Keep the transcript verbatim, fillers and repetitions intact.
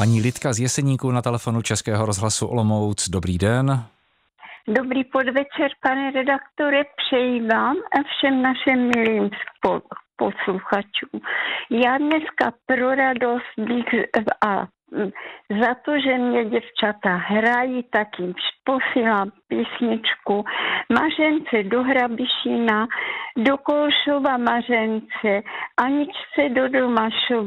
Paní Lidka z Jeseníku na telefonu Českého rozhlasu Olomouc. Dobrý den. Dobrý podvečer, pane redaktore, přeji vám a všem našim milým posluchačům. Já dneska pro radost bych a za to, že mě děvčata hrají, tak jim posílám písničku Mařence do Hrabišína, do Kolšova Mařence, Aničce do Domašova.